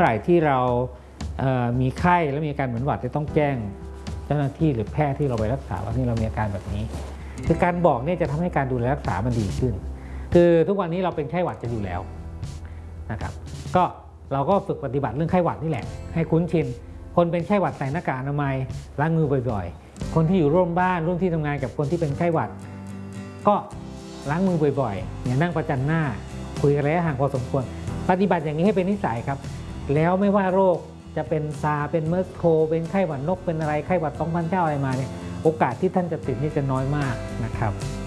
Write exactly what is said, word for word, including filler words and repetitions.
อไหร่ที่เรามีไข้และมีอาการเหมือนหวัดจะต้องแจ้งเจ้าหน้าที่หรือแพทย์ที่เราไปรักษาว่านี่เรามีอาการแบบนี้คือการบอกเนี่ยจะทำให้การดูแลรักษามันดีขึ้นคือทุกวันนี้เราเป็นไข้หวัดกันอยู่แล้วนะครับก็เราก็ฝึกปฏิบัติเรื่องไข้หวัดนี่แหละให้คุ้นชินคนเป็นไข้หวัดใส่หน้ากากอนามัยล้างมือบ่อยๆคนที่อยู่ร่วมบ้านร่วมที่ทำงานกับคนที่เป็นไข้หวัดก็ล้างมือบ่อยๆอย่านั่งประจันหน้าคุยกันระยะห่างพอสมควรปฏิบัติอย่างนี้ให้เป็นนิสัยครับแล้วไม่ว่าโรคจะเป็นซาเป็นเมอร์สโคเป็นไข้หวัดนกเป็นอะไรไข้หวัดสองพันเก้าอะไรมาเนี่ยโอกาสที่ท่านจะติดนี่จะน้อยมากนะครับ